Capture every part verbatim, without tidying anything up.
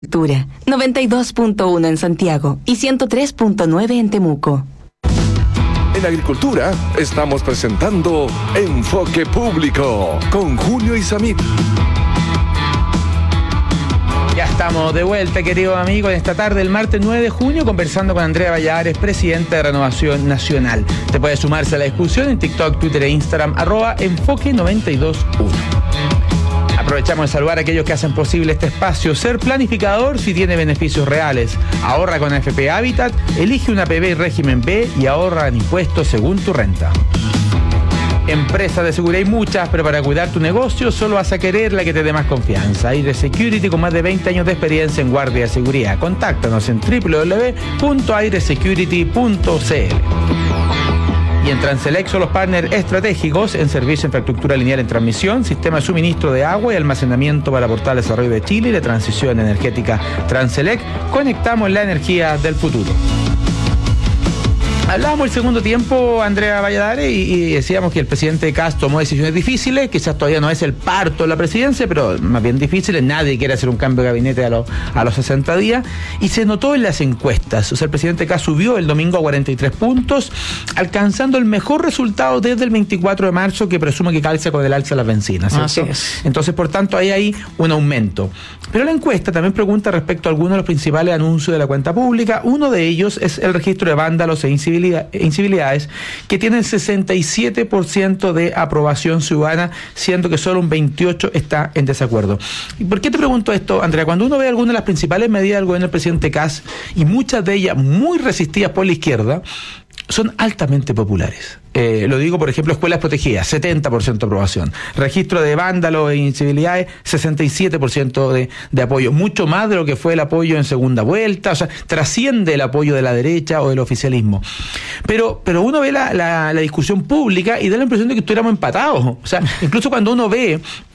Cultura, noventa y dos punto uno en Santiago y ciento tres punto nueve en Temuco. En Agricultura estamos presentando Enfoque Público con Julio Isamit. Ya estamos de vuelta, queridos amigos, en esta tarde, el martes nueve de junio, conversando con Andrea Valladares, presidenta de Renovación Nacional. Te puedes sumarse a la discusión en TikTok, Twitter e Instagram, arroba enfoque noventa y dos punto uno. Aprovechamos de saludar a aquellos que hacen posible este espacio. Ser planificador si tiene beneficios reales. Ahorra con A F P Habitat, elige una P B y régimen B y ahorra en impuestos según tu renta. Empresas de seguridad hay muchas, pero para cuidar tu negocio solo vas a querer la que te dé más confianza. Aire Security, con más de veinte años de experiencia en guardia de seguridad. Contáctanos en doble u doble u doble u punto aire security punto c l. Y en Transelec son los partners estratégicos en servicio de infraestructura lineal en transmisión, sistema de suministro de agua y almacenamiento para aportar al desarrollo de Chile y la transición energética. Transelec, conectamos la energía del futuro. Hablábamos el segundo tiempo, Andrea Valladares, y, y decíamos que el presidente Kast tomó decisiones difíciles, quizás todavía no es el parto de la presidencia, pero más bien difíciles. Nadie quiere hacer un cambio de gabinete a, lo, a los sesenta días, y se notó en las encuestas. O sea, el presidente Kast subió el domingo a cuarenta y tres puntos, alcanzando el mejor resultado desde el veinticuatro de marzo, que presume que calza con el alza de las bencinas, ¿cierto? Así es. Entonces, por tanto, ahí hay un aumento. Pero la encuesta también pregunta respecto a algunos de los principales anuncios de la cuenta pública. Uno de ellos es el registro de vándalos e incivilidades incivilidades, que tienen sesenta y siete por ciento de aprobación ciudadana, siendo que solo un veintiocho por ciento está en desacuerdo. ¿Y por qué te pregunto esto, Andrea? Cuando uno ve algunas de las principales medidas del gobierno del presidente Kast, y muchas de ellas muy resistidas por la izquierda, son altamente populares. Eh, lo digo, por ejemplo, escuelas protegidas, setenta por ciento de aprobación. Registro de vándalos e incivilidades, sesenta y siete por ciento de, de apoyo. Mucho más de lo que fue el apoyo en segunda vuelta. O sea, trasciende el apoyo de la derecha o del oficialismo. Pero, pero uno ve la, la, la discusión pública y da la impresión de que estuviéramos empatados. O sea, incluso cuando uno ve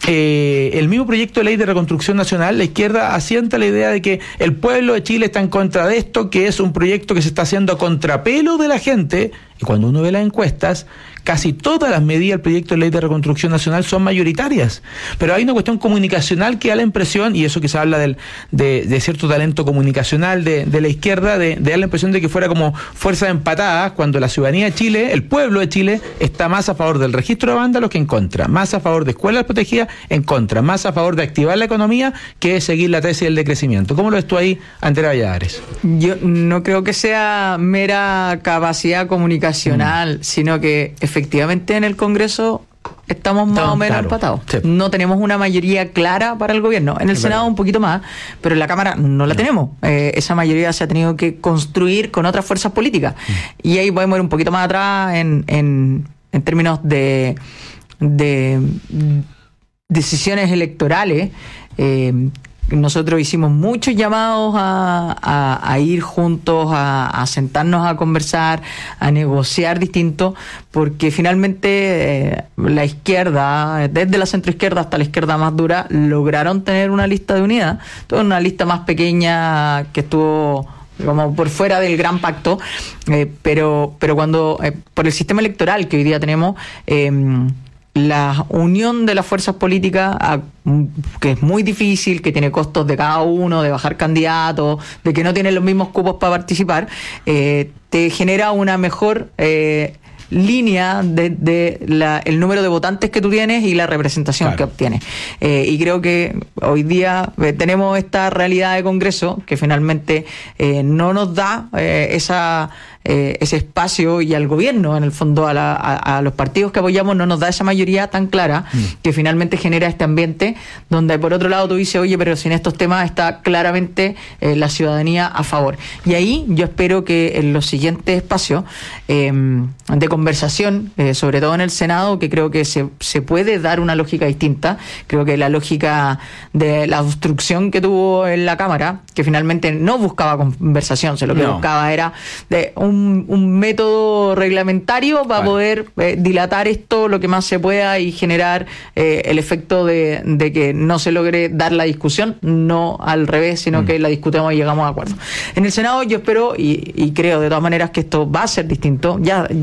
eh, el mismo proyecto de ley de reconstrucción nacional, la izquierda asienta la idea de que el pueblo de Chile está en contra de esto, que es un proyecto que se está haciendo a contrapelo de la gente. Y cuando uno ve las encuestas, casi todas las medidas del proyecto de ley de reconstrucción nacional son mayoritarias. Pero hay una cuestión comunicacional que da la impresión, y eso que se habla del, de, de cierto talento comunicacional de, de la izquierda, de, de dar la impresión de que fuera como fuerzas empatadas, cuando la ciudadanía de Chile, el pueblo de Chile, está más a favor del registro de vándalos que en contra, más a favor de escuelas protegidas en contra, más a favor de activar la economía que seguir la tesis del decrecimiento. ¿Cómo lo ves tú ahí, Andrea Valladares? Yo no creo que sea mera capacidad comunicacional, mm. sino que efectivamente en el Congreso estamos más no, o menos claro. empatados. Sí. No tenemos una mayoría clara para el gobierno. En el es Senado verdad. Un poquito más, pero en la Cámara no la no. tenemos. Eh, esa mayoría se ha tenido que construir con otras fuerzas políticas. Mm. Y ahí podemos ir un poquito más atrás en, en, en términos de, de decisiones electorales. Eh, Nosotros hicimos muchos llamados a, a, a ir juntos, a, a sentarnos a conversar, a negociar distinto, porque finalmente eh, la izquierda, desde la centroizquierda hasta la izquierda más dura, lograron tener una lista de unidad, toda una lista más pequeña que estuvo como por fuera del gran pacto, eh, pero, pero cuando, eh, por el sistema electoral que hoy día tenemos, eh, la unión de las fuerzas políticas, que es muy difícil, que tiene costos de cada uno, de bajar candidatos, de que no tienen los mismos cupos para participar, eh, te genera una mejor eh, línea de, de la, el número de votantes que tú tienes y la representación claro. que obtienes. Eh, y creo que hoy día eh, tenemos esta realidad de Congreso que finalmente eh, no nos da eh, esa... Eh, ese espacio, y al gobierno, en el fondo, a, la, a, a los partidos que apoyamos, no nos da esa mayoría tan clara mm. que finalmente genera este ambiente donde, por otro lado, tú dices, oye, pero si en estos temas está claramente eh, la ciudadanía a favor. Y ahí yo espero que en los siguientes espacios eh, de conversación, eh, sobre todo en el Senado, que creo que se, se puede dar una lógica distinta. Creo que la lógica de la obstrucción que tuvo en la Cámara, que finalmente no buscaba conversación, se lo que no. buscaba era de un Un, un método reglamentario para vale. poder eh, dilatar esto lo que más se pueda y generar eh, el efecto de, de que no se logre dar la discusión, no al revés, sino mm. que la discutamos y llegamos a acuerdo. En el Senado yo espero y, y creo de todas maneras que esto va a ser distinto, ya, ya lo está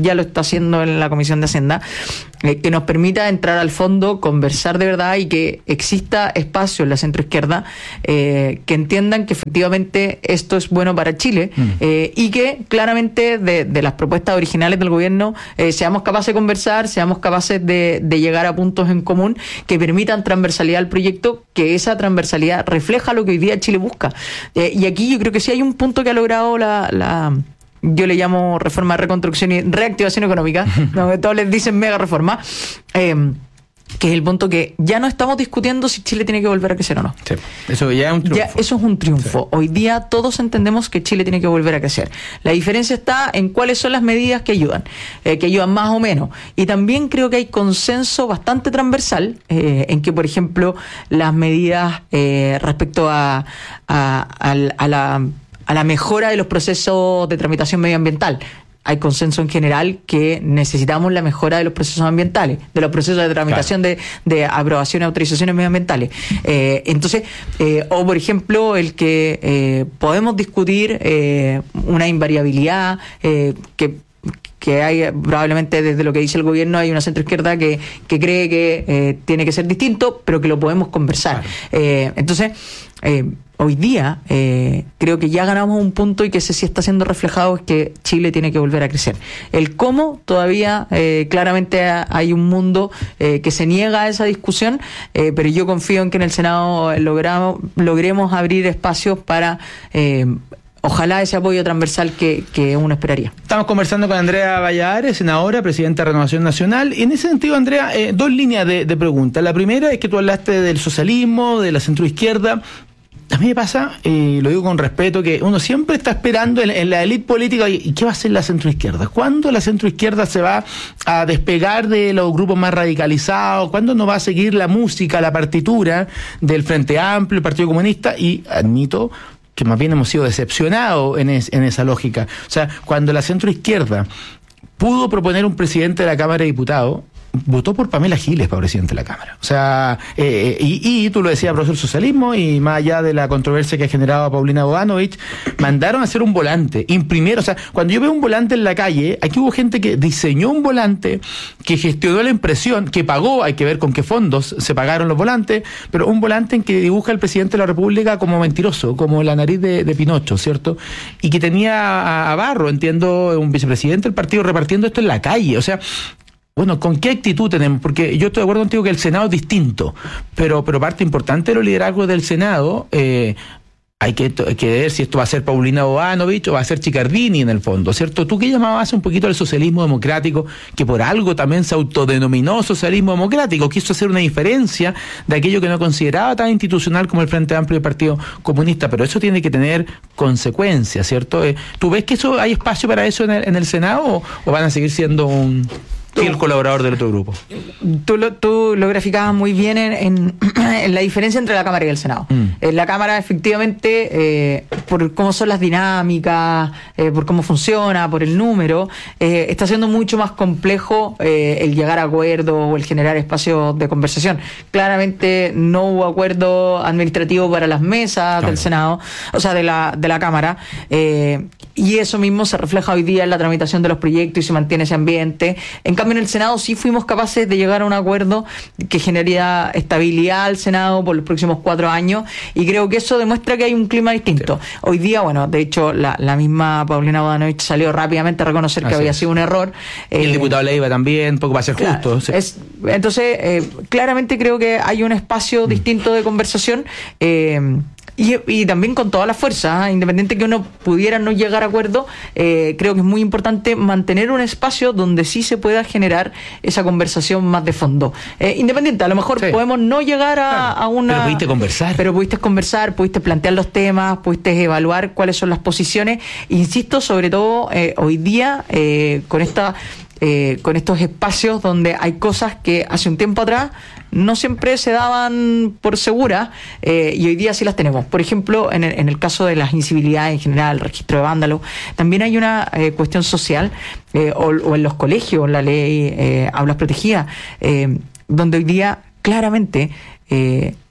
haciendo en la Comisión de Hacienda, eh, que nos permita entrar al fondo, conversar de verdad y que exista espacio en la centroizquierda eh, que entiendan que efectivamente esto es bueno para Chile mm. eh, y que claramente de, de las propuestas originales del gobierno eh, seamos capaces de conversar, seamos capaces de, de llegar a puntos en común que permitan transversalidad al proyecto, que esa transversalidad refleja lo que hoy día Chile busca. Eh, y aquí yo creo que sí hay un punto que ha logrado la... la yo le llamo reforma, reconstrucción y reactivación económica, donde todos les dicen mega reforma, eh, que es el punto que ya no estamos discutiendo si Chile tiene que volver a crecer o no. Sí, eso ya es un triunfo. Ya, eso es un triunfo. Sí. Hoy día todos entendemos que Chile tiene que volver a crecer. La diferencia está en cuáles son las medidas que ayudan, eh, que ayudan más o menos. Y también creo que hay consenso bastante transversal eh, en que, por ejemplo, las medidas eh, respecto a, a, a, a la... a la mejora de los procesos de tramitación medioambiental. Hay consenso en general que necesitamos la mejora de los procesos ambientales, de los procesos de tramitación claro. de, de aprobación y autorizaciones medioambientales. Eh, entonces, eh, o por ejemplo, el que eh, podemos discutir eh, una invariabilidad eh, que que hay probablemente desde lo que dice el gobierno hay una centroizquierda que, que cree que eh, tiene que ser distinto, pero que lo podemos conversar. Claro. Eh, entonces, eh, hoy día eh, creo que ya ganamos un punto y que ese sí está siendo reflejado, es que Chile tiene que volver a crecer. El cómo todavía eh, claramente hay un mundo eh, que se niega a esa discusión, eh, pero yo confío en que en el Senado logramos, logremos abrir espacios para eh, ojalá ese apoyo transversal que, que uno esperaría. Estamos conversando con Andrea Valladares, senadora, presidenta de Renovación Nacional. Y en ese sentido, Andrea, eh, dos líneas de, de preguntas. La primera es que tú hablaste del socialismo, de la centroizquierda. A mí me pasa, y eh, lo digo con respeto, que uno siempre está esperando en, en la élite política, ¿y qué va a hacer la centroizquierda? ¿Cuándo la centroizquierda se va a despegar de los grupos más radicalizados? ¿Cuándo no va a seguir la música, la partitura del Frente Amplio, el Partido Comunista? Y admito que más bien hemos sido decepcionados en, es, en esa lógica. O sea, cuando la centroizquierda pudo proponer un presidente de la Cámara de Diputados, votó por Pamela Giles para presidente de la Cámara. O sea, eh, y, y tú lo decías, profesor, socialismo, y más allá de la controversia que ha generado a Paulina Bodanovich, mandaron a hacer un volante, imprimieron. O sea, cuando yo veo un volante en la calle, aquí hubo gente que diseñó un volante, que gestionó la impresión, que pagó, hay que ver con qué fondos se pagaron los volantes, pero un volante en que dibuja al presidente de la República como mentiroso, como la nariz de, de Pinocho, ¿cierto? Y que tenía a, a Barro, entiendo, un vicepresidente del partido repartiendo esto en la calle. O sea, bueno, ¿con qué actitud tenemos? Porque yo estoy de acuerdo contigo que el Senado es distinto, pero pero parte importante de los liderazgos del Senado, eh, hay que, que ver si esto va a ser Paulina Bodanovich o va a ser Chiccardini en el fondo, ¿cierto? Tú que llamabas un poquito al socialismo democrático, que por algo también se autodenominó socialismo democrático, quiso hacer una diferencia de aquello que no consideraba tan institucional como el Frente Amplio y el Partido Comunista, pero eso tiene que tener consecuencias, ¿cierto? ¿Tú ves que eso hay espacio para eso en el, en el Senado o, o van a seguir siendo un... y el colaborador del otro grupo? Tú lo, tú lo graficabas muy bien en, en, en la diferencia entre la Cámara y el Senado. Mm. En la Cámara, efectivamente, eh, por cómo son las dinámicas, eh, por cómo funciona, por el número, eh, está siendo mucho más complejo eh, el llegar a acuerdos o el generar espacios de conversación. Claramente no hubo acuerdo administrativo para las mesas claro. del Senado, o sea, de la, de la Cámara, eh, y eso mismo se refleja hoy día en la tramitación de los proyectos y se mantiene ese ambiente. En cambio, en el Senado sí fuimos capaces de llegar a un acuerdo que generaría estabilidad al Senado por los próximos cuatro años, y creo que eso demuestra que hay un clima distinto. Sí. Hoy día, bueno, de hecho, la, la misma Paulina Bodanovich salió rápidamente a reconocer Así que había es. sido un error. Y eh, el diputado Leiva también, poco va a ser justo. Claro, sí. es, entonces, eh, claramente creo que hay un espacio mm. distinto de conversación. Eh, Y, y también con toda la fuerza, ¿eh? Independiente que uno pudiera no llegar a acuerdo, eh, creo que es muy importante mantener un espacio donde sí se pueda generar esa conversación más de fondo. Eh, independiente, a lo mejor sí. podemos no llegar a, claro, a una... Pero pudiste conversar. Pero pudiste conversar, pudiste plantear los temas, pudiste evaluar cuáles son las posiciones. Insisto, sobre todo eh, hoy día, eh, con esta... Eh, con estos espacios donde hay cosas que hace un tiempo atrás no siempre se daban por seguras eh, y hoy día sí las tenemos. Por ejemplo, en el, en el caso de las incivilidades en general, el registro de vándalos, también hay una eh, cuestión social eh, o, o en los colegios, la ley eh, aulas protegidas, eh, donde hoy día claramente eh,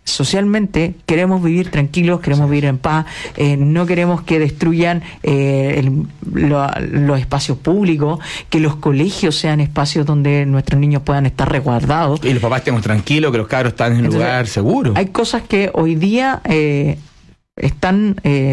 socialmente queremos vivir tranquilos, queremos vivir en paz, eh, no queremos que destruyan eh, el, lo, los espacios públicos, que los colegios sean espacios donde nuestros niños puedan estar resguardados. Y los papás estemos tranquilos, que los cabros están en un lugar seguro. Hay cosas que hoy día eh, están... Eh,